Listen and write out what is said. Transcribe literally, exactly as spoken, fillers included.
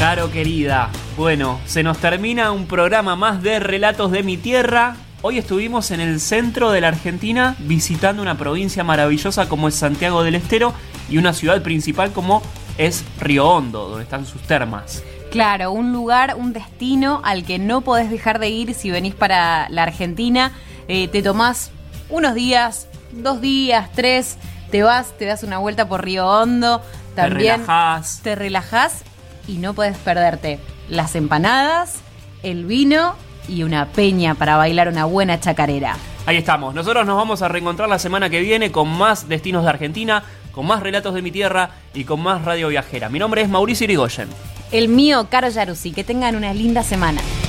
Caro querida, bueno, se nos termina un programa más de Relatos de mi Tierra. Hoy estuvimos en el centro de la Argentina visitando una provincia maravillosa como es Santiago del Estero y una ciudad principal como es Río Hondo, donde están sus termas. Claro, un lugar, un destino al que no podés dejar de ir si venís para la Argentina. Eh, te tomás unos días, dos días, tres, te vas, te das una vuelta por Río Hondo. También te relajás. Te relajás y no podés perderte las empanadas, el vino y una peña para bailar una buena chacarera. Ahí estamos. Nosotros nos vamos a reencontrar la semana que viene con más destinos de Argentina, con más relatos de mi tierra y con más Radio Viajera. Mi nombre es Mauricio Irigoyen. El mío, Caro Yaruzzi. Que tengan una linda semana.